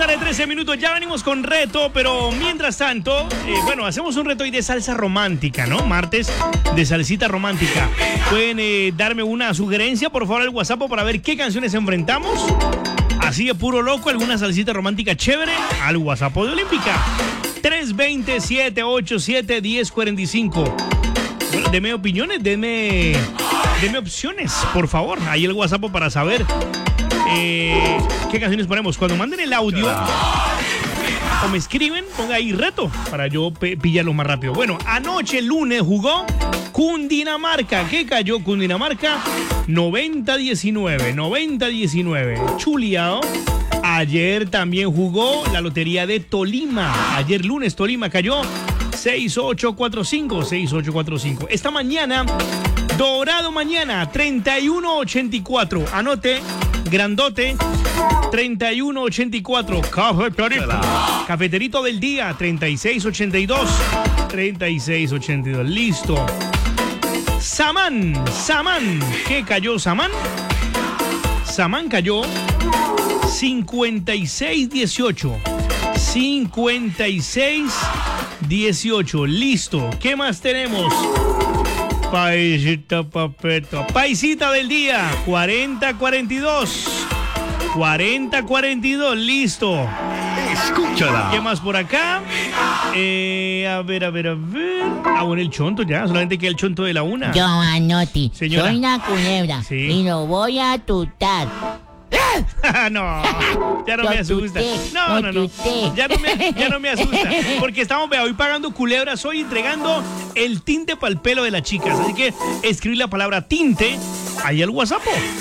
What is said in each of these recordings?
tarde, 13 minutos. Ya venimos con reto, pero mientras tanto, hacemos un reto hoy de salsa romántica, ¿no? Martes de salsita romántica. Pueden darme una sugerencia, por favor, al WhatsApp para ver qué canciones enfrentamos. Así de puro loco, alguna salsita romántica chévere al WhatsApp de Olímpica. 320-787-1045. Bueno, deme opiniones, deme opciones, por favor. Ahí el WhatsApp para saber qué canciones ponemos. Cuando manden el audio o me escriben, ponga ahí reto para yo pillarlo más rápido. Bueno, anoche lunes jugó Cundinamarca. ¿Qué cayó Cundinamarca? 90-19. Chuleado. Ayer también jugó la lotería de Tolima. Ayer lunes Tolima cayó 6845. Esta mañana, Dorado mañana, 3184. Anote, grandote, 3184. Cafeterito del día, 3682. Listo. Samán. ¿Qué cayó Samán? Samán cayó 5618. Listo. ¿Qué más tenemos? Paisita del día, 4042. Listo. Escúchala. ¿Qué más por acá? A ver. Ah, bueno, el chonto ya. Solamente queda el chonto de la una. Yo, Anotti, Señora. soy una culebra Sí. y lo voy a tutar. No, ya no me asusta. No. Ya no me asusta. Porque estamos hoy pagando culebras, hoy entregando el tinte para el pelo de las chicas. Así que escribí la palabra tinte ahí al WhatsApp.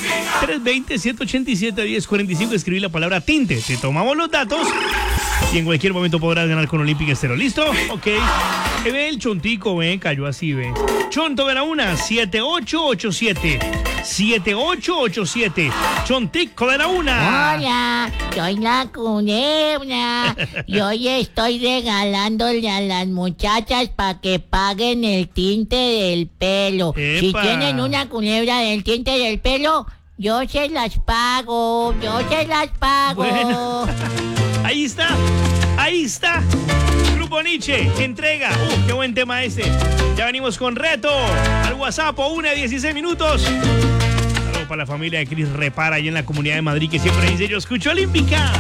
320-787-1045. Escribí la palabra tinte. Te tomamos los datos y en cualquier momento podrás ganar con Olímpica Estéreo. ¿Listo? Ok. Ve el chontico, cayó así, Chonto de la una, 7887. Chontico de la una. Hola, soy la culebra y hoy estoy regalándole a las muchachas para que paguen el tinte del pelo. ¡Epa! Si tienen una culebra del tinte del pelo, yo se las pago. Bueno. Ahí está. Grupo Nietzsche, entrega. Qué buen tema este. Ya venimos con reto. Al WhatsApp, 1:16. Saludos para la familia de Cris Repara ahí en la Comunidad de Madrid, que siempre dice: yo escucho Olímpica.